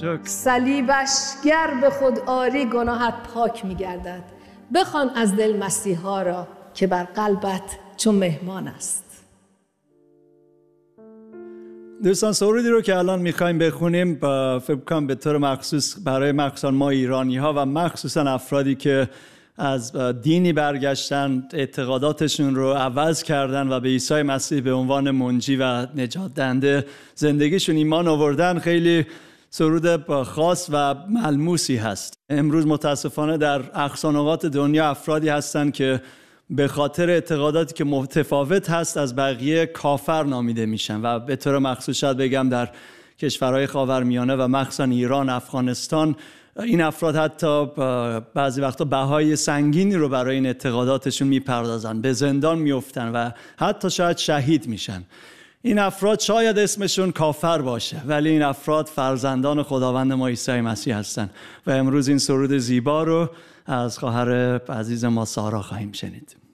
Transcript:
صلیبش گر به خود آری گناهت پاک می‌گردد. بخوان از دل مسیحا را که بر قلبت چون مهمان است. دوستان سرودی رو که الان میخوایم بخونیم فکر کنم به طور مخصوص برای مخصوصا ما ایرانی ها و مخصوصا افرادی که از دینی برگشتن، اعتقاداتشون رو عوض کردن و به عیسی مسیح به عنوان منجی و نجات دهنده زندگیشون ایمان آوردن، خیلی سرود خاص و ملموسی هست. امروز متاسفانه در اقصا نقاط دنیا افرادی هستن که به خاطر اعتقاداتی که متفاوت هست از بقیه کافر نامیده میشن و به طور مخصوص شاید بگم در کشورهای خاورمیانه و مخصوصا ایران، افغانستان، این افراد حتی بعضی وقتا بهای سنگینی رو برای این اعتقاداتشون میپردازن، به زندان میفتن و حتی شاید شهید میشن. این افراد شاید اسمشون کافر باشه ولی این افراد فرزندان خداوند ما عیسی مسیح هستن و امروز این سرود زیبا رو از خواهر عزیز ما سارا خواهیم شنید.